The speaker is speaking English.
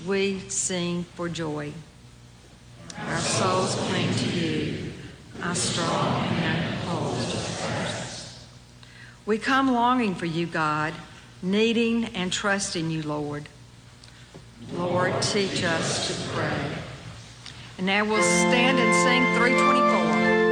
we sing for joy. Our souls cling to you, our strong and opposed. We come longing for you, God, needing and trusting you, Lord. Lord, teach us to pray. And now we'll stand and sing 325.